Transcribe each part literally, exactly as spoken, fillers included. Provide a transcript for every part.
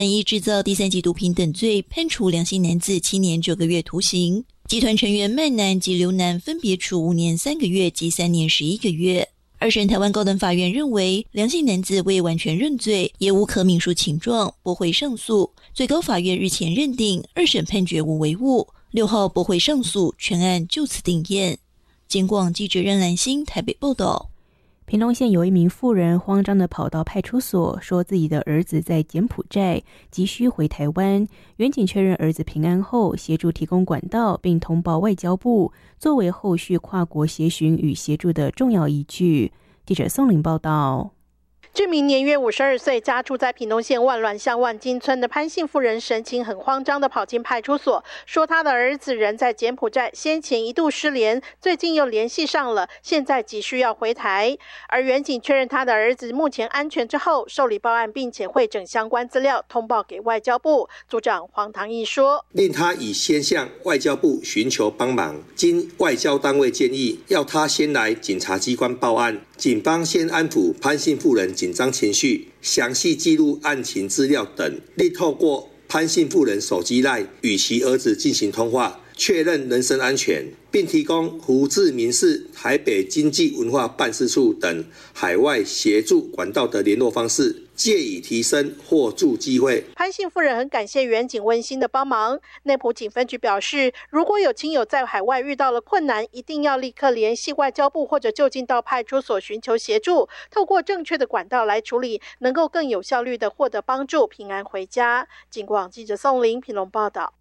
以制造第三级毒品等罪判处梁姓男子七年九个月徒刑，集团成员麦男及刘男分别处五年三个月及三年十一个月。二审台湾高等法院认为，梁姓男子未完全认罪，也无可敏诉请状，驳回上诉。最高法院日前认定二审判决无违误，六号驳回上诉，全案就此定验。警广记者任兰心台北报道。 屏东县有一名妇人慌张地跑到派出所，说自己的儿子在柬埔寨，急需回台湾。员警确认儿子平安后，协助提供管道，并通报外交部，作为后续跨国协寻与协助的重要依据。记者宋玲报道。 这名年约五十二岁、家住在屏东县万峦乡万金村的潘姓妇人，神情很慌张地跑进派出所，说他的儿子人在柬埔寨，先前一度失联，最近又联系上了，现在急需要回台。而员警确认他的儿子目前安全之后，受理报案，并且汇整相关资料通报给外交部。组长黄唐毅说， 令他已先向外交部寻求帮忙，经外交单位建议，要他先来警察机关报案。警方先安抚潘姓妇人紧张情绪，详细记录案情资料等，另透过潘姓妇人手机 LINE 与其儿子进行通话，确认人身安全，并提供胡志明市台北经济文化办事处等海外协助管道的联络方式，借以提升获助机会。 潘姓妇人很感谢员警温馨的帮忙。内埔警分局表示，如果有亲友在海外遇到了困难，一定要立刻联系外交部或者就近到派出所寻求协助，透过正确的管道来处理，能够更有效率的获得帮助，平安回家。警广记者宋玲屏东报道。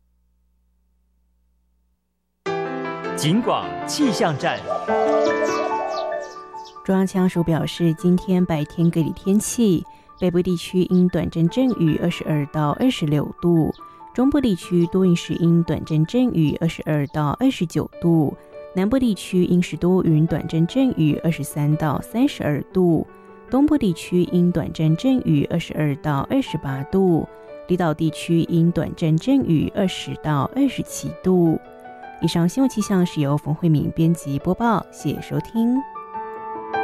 警广气象站。 中央气象署表示，今天白天各地天气，北部地区因短阵阵雨二十二到二十六度，中部地区多云时阴短阵阵雨二十二到二十九度，南部地区阴时多云短阵阵雨二十三到三十二度，东部地区阴短阵阵雨二十二到二十八度，离岛地区阴短阵阵雨二十到二十七度。以上新闻气象是由冯慧敏编辑播报，谢谢收听。